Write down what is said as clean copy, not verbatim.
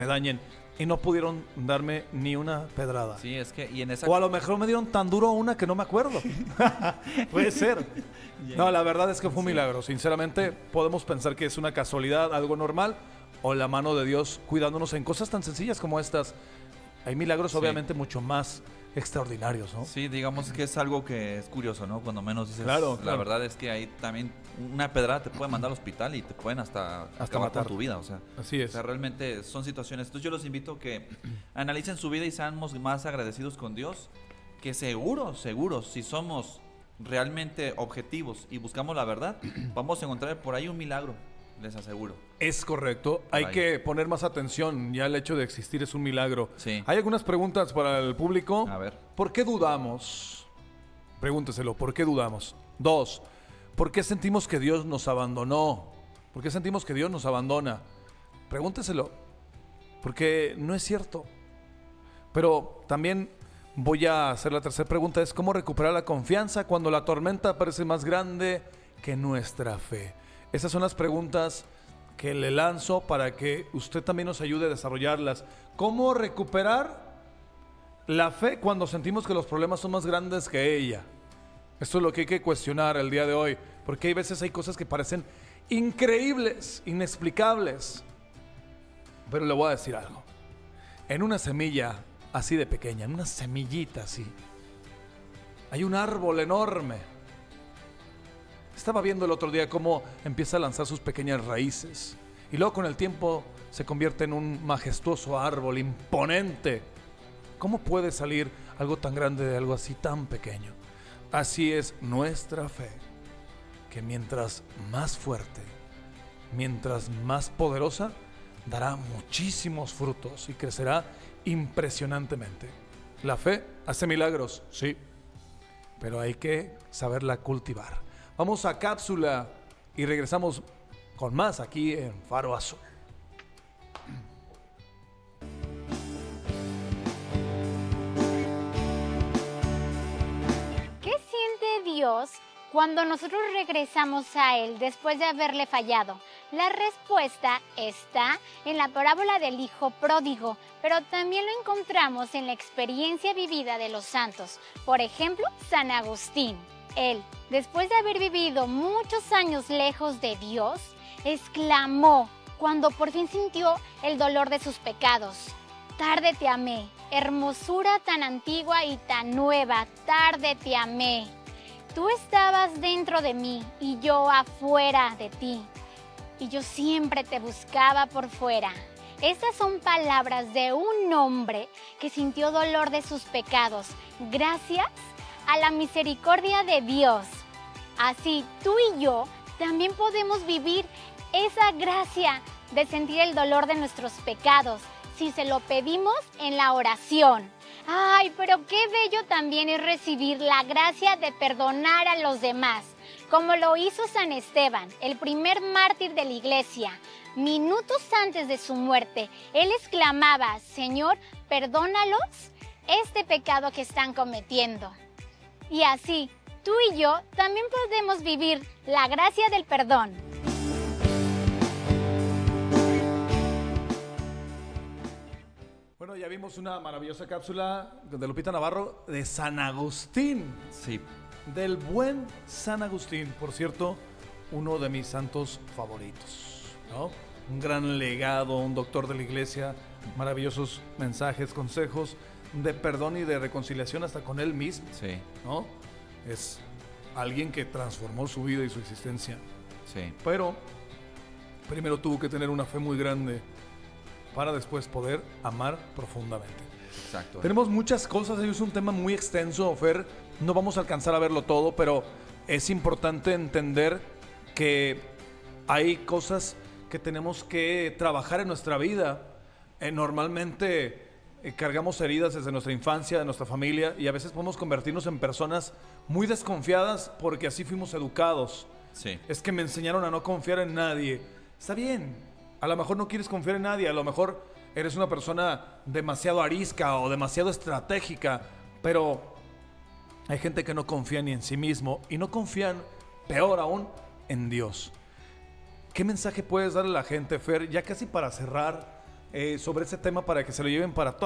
dañen y no pudieron darme ni una pedrada. Sí, es que y en esa O a lo mejor me dieron tan duro una que no me acuerdo. Puede ser. No, la verdad es que fue un milagro. Sinceramente, podemos pensar que es una casualidad, algo normal, o la mano de Dios cuidándonos en cosas tan sencillas como estas. Hay milagros, obviamente, mucho más extraordinarios, ¿no? Sí, digamos que es algo que es curioso, ¿no? Cuando menos dices, Claro. la verdad es que hay también una pedrada te puede mandar al hospital y te pueden hasta acabar matar. con tu vida, o sea. Así es. O sea, realmente son situaciones. Entonces yo los invito a que analicen su vida y seamos más agradecidos con Dios, que seguro, si somos realmente objetivos y buscamos la verdad, vamos a encontrar por ahí un milagro, les aseguro. Es correcto. Hay ahí. que poner más atención. Ya el hecho de existir es un milagro. Sí. Hay algunas preguntas para el público. A ver. ¿Por qué dudamos? Pregúnteselo. ¿Por qué dudamos? 2. ¿Por qué sentimos que Dios nos abandonó? ¿Por qué sentimos que Dios nos abandona? Pregúnteselo. Porque no es cierto. Pero también voy a hacer la tercera pregunta. Es ¿cómo recuperar la confianza cuando la tormenta parece más grande que nuestra fe? Esas son las preguntas que le lanzo para que usted también nos ayude a desarrollarlas. ¿Cómo recuperar la fe cuando sentimos que los problemas son más grandes que ella? Esto es lo que hay que cuestionar el día de hoy, porque hay veces hay cosas que parecen increíbles, inexplicables. Pero le voy a decir algo. En una semilla así de pequeña, en una semillita así, hay un árbol enorme. Estaba viendo el otro día cómo empieza a lanzar sus pequeñas raíces y luego con el tiempo se convierte en un majestuoso árbol imponente. ¿Cómo puede salir algo tan grande de algo así tan pequeño? Así es nuestra fe, que mientras más fuerte, mientras más poderosa, dará muchísimos frutos y crecerá impresionantemente. La fe hace milagros, sí, pero hay que saberla cultivar. Vamos a cápsula y regresamos con más aquí en Faro Azul. ¿Qué siente Dios cuando nosotros regresamos a Él después de haberle fallado? La respuesta está en la parábola del hijo pródigo, pero también lo encontramos en la experiencia vivida de los santos. Por ejemplo, San Agustín. Él, después de haber vivido muchos años lejos de Dios, exclamó cuando por fin sintió el dolor de sus pecados: tarde te amé, hermosura tan antigua y tan nueva, tarde te amé. Tú estabas dentro de mí y yo afuera de ti, y yo siempre te buscaba por fuera. Estas son palabras de un hombre que sintió dolor de sus pecados gracias a la misericordia de Dios. Así tú y yo también podemos vivir esa gracia de sentir el dolor de nuestros pecados si se lo pedimos en la oración. ¡Ay, pero qué bello también es recibir la gracia de perdonar a los demás! Como lo hizo San Esteban, el primer mártir de la iglesia. Minutos antes de su muerte, él exclamaba: Señor, perdónalos este pecado que están cometiendo. Y así, tú y yo también podemos vivir la gracia del perdón. Bueno, ya vimos una maravillosa cápsula de Lupita Navarro de San Agustín. Sí. Del buen San Agustín, por cierto, uno de mis santos favoritos, ¿no? Un gran legado, un doctor de la iglesia, maravillosos mensajes, consejos de perdón y de reconciliación hasta con él mismo, Sí. ¿no? Es alguien que transformó su vida y su existencia, Sí. pero primero tuvo que tener una fe muy grande para después poder amar profundamente. Exacto. Tenemos muchas cosas, es un tema muy extenso, Fer, no vamos a alcanzar a verlo todo, pero es importante entender que hay cosas que tenemos que trabajar en nuestra vida. Normalmente cargamos heridas desde nuestra infancia, de nuestra familia, y a veces podemos convertirnos en personas muy desconfiadas porque así fuimos educados. Sí. Es que me enseñaron a no confiar en nadie. Está bien, a lo mejor no quieres confiar en nadie, a lo mejor eres una persona demasiado arisca o demasiado estratégica, pero hay gente que no confía ni en sí mismo y no confían, peor aún, en Dios. ¿Qué mensaje puedes darle a la gente, Fer? Ya casi para cerrar, sobre ese tema para que se lo lleven para toda